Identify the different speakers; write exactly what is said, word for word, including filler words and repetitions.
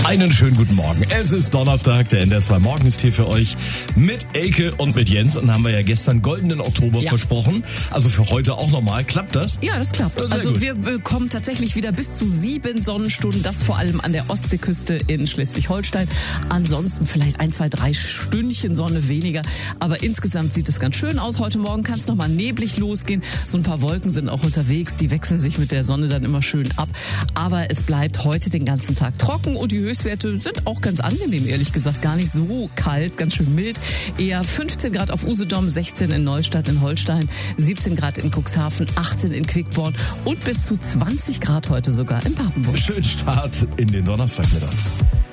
Speaker 1: Einen schönen guten Morgen. Es ist Donnerstag, der N D R zwei Morgen ist hier für euch mit Elke und mit Jens. Und haben wir ja gestern goldenen Oktober ja. versprochen. Also für heute auch nochmal. Klappt das?
Speaker 2: Ja, das klappt.
Speaker 1: Sehr
Speaker 2: also
Speaker 1: gut.
Speaker 2: wir bekommen tatsächlich wieder bis zu sieben Sonnenstunden. Das vor allem an der Ostseeküste in Schleswig-Holstein. Ansonsten vielleicht ein, zwei, drei Stündchen Sonne weniger. Aber insgesamt sieht es ganz schön aus. Heute Morgen kann es nochmal neblig losgehen. So ein paar Wolken sind auch unterwegs. Die wechseln sich mit der Sonne dann immer schön ab. Aber es bleibt heute den ganzen Tag trocken und die Höchstwerte sind auch ganz angenehm, ehrlich gesagt. Gar nicht so kalt, ganz schön mild. Eher fünfzehn Grad auf Usedom, sechzehn in Neustadt in Holstein, siebzehn Grad in Cuxhaven, achtzehn in Quickborn und bis zu zwanzig Grad heute sogar in Papenburg.
Speaker 1: Schönen Start in den Donnerstag mit uns.